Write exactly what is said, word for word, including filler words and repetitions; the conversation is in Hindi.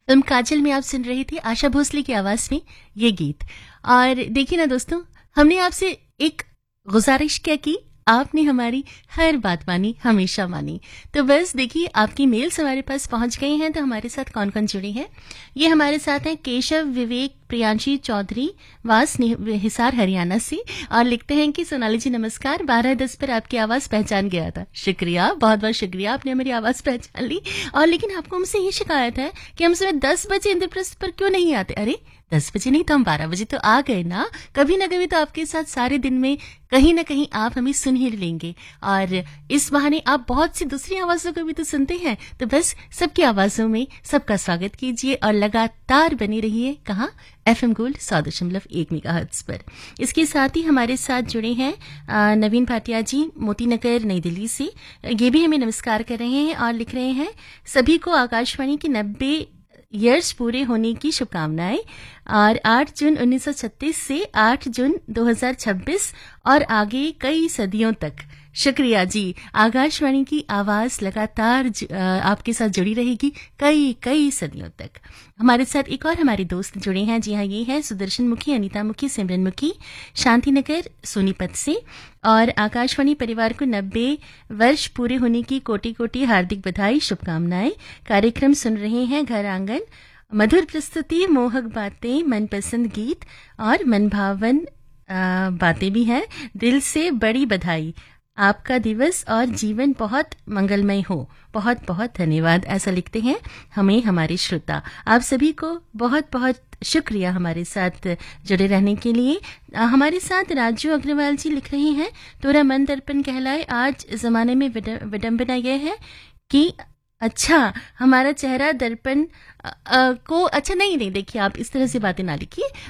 फिल्म काजल में आप सुन रहे थे आशा भोसले की आवाज में ये गीत। और देखिए ना दोस्तों, हमने आपसे एक गुजारिश क्या की, आपने हमारी हर बात मानी, हमेशा मानी। तो बस देखिए, आपकी मेल्स हमारे पास पहुंच गई हैं। तो हमारे साथ कौन कौन जुड़े हैं, ये हमारे साथ हैं केशव विवेक प्रियांशी चौधरी वास हिसार हरियाणा से, और लिखते हैं कि सोनाली जी नमस्कार, बारह दस पर आपकी आवाज पहचान गया था। शुक्रिया, बहुत बहुत शुक्रिया, आपने हमारी आवाज पहचान ली। और लेकिन आपको हमसे ये शिकायत है कि हम सुबह दस बजे इंद्रप्रस्थ पर क्यों नहीं आते। अरे दस बजे नहीं तो हम बारह बजे तो आ गए ना। कभी ना कभी तो आपके साथ सारे दिन में कहीं ना कहीं आप हमें सुन ही लेंगे, और इस बहाने आप बहुत सी दूसरी आवाजों को भी तो सुनते हैं। तो बस सबकी आवाजों में सबका स्वागत कीजिए और लगातार बने रहिए। कहाँ? एफएम गोल्ड सौ दशमलव एक मेगाहर्ट्ज पर। इसके साथ ही हमारे साथ जुड़े हैं नवीन भाटिया जी मोती नगर नई दिल्ली से। ये भी हमें नमस्कार कर रहे हैं और लिख रहे हैं सभी को आकाशवाणी की नब्बे ईयर्स पूरे होने की शुभकामनाएं, और आठ जून उन्नीस सौ छत्तीस से आठ जून दो हज़ार छब्बीस और आगे कई सदियों तक। शुक्रिया जी, आकाशवाणी की आवाज लगातार आपके साथ जुड़ी रहेगी कई कई सदियों तक। हमारे साथ एक और हमारे दोस्त जुड़े हैं। जी हाँ, ये है सुदर्शन मुखी, अनीता मुखी, सिमरन मुखी, शांतिनगर सोनीपत से। और आकाशवाणी परिवार को नब्बे वर्ष पूरे होने की कोटि कोटि हार्दिक बधाई, शुभकामनाएं। कार्यक्रम सुन रहे हैं घर आंगन, मधुर प्रस्तुति, मोहक बातें, मनपसंद गीत और मनभावन बातें भी हैं। दिल से बड़ी बधाई, आपका दिवस और जीवन बहुत मंगलमय हो। बहुत बहुत धन्यवाद, ऐसा लिखते हैं हमें हमारे श्रोता। आप सभी को बहुत बहुत शुक्रिया हमारे साथ जुड़े रहने के लिए। हमारे साथ राजू अग्रवाल जी लिख रहे हैं, तोरा मन दर्पण कहलाए। आज जमाने में विडंबना यह है कि अच्छा हमारा चेहरा दर्पण को अच्छा नहीं नहीं देखिए, आप इस तरह से बातें ना लिखिए।